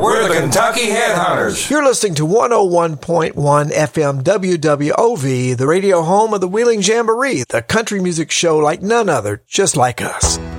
we're the Kentucky Headhunters. You're listening to 101.1 FM WWOV, the radio home of the Wheeling Jamboree, the country music show like none other, just like us.